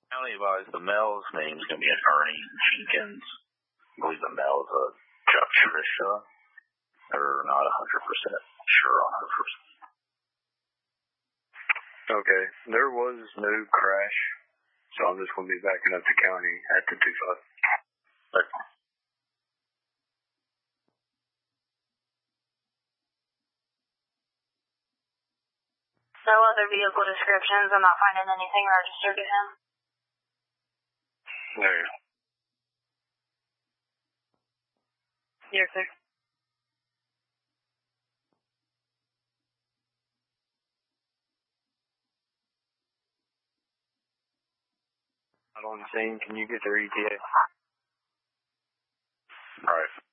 County advised the male's name's going to be Ernie Jenkins. I believe the male's a Patricia. They're not 100% sure on her first name. Okay, there was no crash, so I'm just going to be backing up the county at the 2-5. Okay. No other vehicle descriptions. I'm not finding anything registered to him. No. Yes, sir. Not on the scene. Can you get their ETA? All right.